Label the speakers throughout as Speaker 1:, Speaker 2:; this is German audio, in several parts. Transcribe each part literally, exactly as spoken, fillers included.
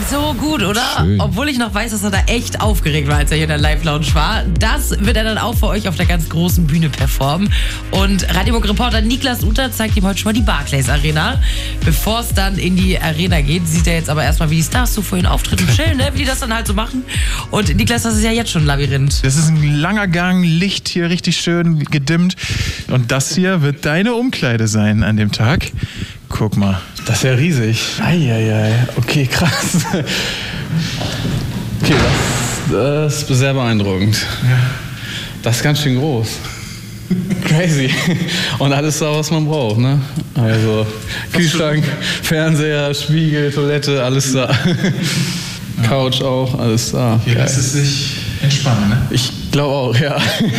Speaker 1: so gut, oder?
Speaker 2: Schön.
Speaker 1: Obwohl ich noch weiß, dass er da echt aufgeregt war, als er hier in der Live-Lounge war. Das wird er dann auch für euch auf der ganz großen Bühne performen. Und Radiomog-Reporter Niklas Uter zeigt ihm heute schon mal die Barclays Arena. Bevor es dann in die Arena geht, sieht er jetzt aber erstmal, wie die Stars so vorhin auftreten, chillen, ne? Wie die das dann halt so machen. Und Niklas, das ist ja jetzt schon ein Labyrinth.
Speaker 3: Das ist ein langer Gang, Licht hier richtig schön gedimmt. Und das hier wird deine Umkleide sein an dem Tag. Guck mal.
Speaker 4: Das ist ja riesig. Eieiei. Okay, krass. Okay, das, das ist sehr beeindruckend.
Speaker 3: Ja.
Speaker 4: Das ist ganz schön groß. Crazy. Und alles da, was man braucht, ne? Also Kühlschrank, Fernseher, Spiegel, Toilette, alles da. Ja. Couch auch, alles da.
Speaker 3: Hier lässt es sich entspannen, ne?
Speaker 4: Ich glaube auch, ja.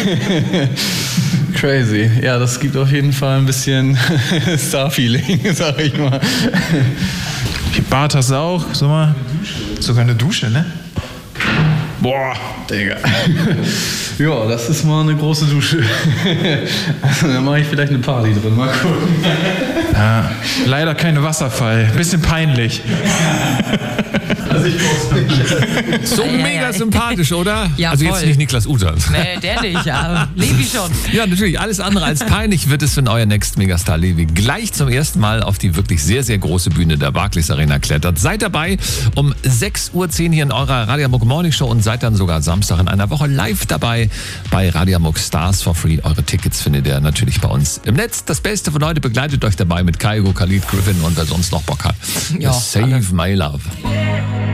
Speaker 4: Crazy. Ja, das gibt auf jeden Fall ein bisschen Star-Feeling, sag ich mal.
Speaker 3: Hier Bad hast du auch, so mal. Sogar eine Dusche, ne?
Speaker 4: Boah, Digga. Ja, das ist mal eine große Dusche. Also, da mache ich vielleicht eine Party drin, mal gucken.
Speaker 3: Ja, leider kein Wasserfall, bisschen peinlich.
Speaker 4: Also ich brauch's nicht.
Speaker 2: So
Speaker 1: Ei, ei,
Speaker 2: mega
Speaker 1: ei.
Speaker 2: sympathisch, oder?
Speaker 1: Ja,
Speaker 2: also
Speaker 1: voll.
Speaker 2: jetzt nicht Niklas Uter.
Speaker 1: Nee, der nicht, aber Levi schon.
Speaker 2: Ja, natürlich. Alles andere als peinlich wird es, wenn euer Next Megastar Levi gleich zum ersten Mal auf die wirklich sehr, sehr große Bühne der Barclays Arena klettert. Seid dabei um sechs Uhr zehn hier in eurer Radiomog Morning Show und seid dann sogar Samstag in einer Woche live dabei bei Radiomog Stars for Free. Eure Tickets findet ihr natürlich bei uns im Netz. Das Beste von heute begleitet euch dabei mit Kaigo, Khalid, Griffin und wer sonst noch Bock hat.
Speaker 1: Ja,
Speaker 2: Save
Speaker 1: alle.
Speaker 2: My Love.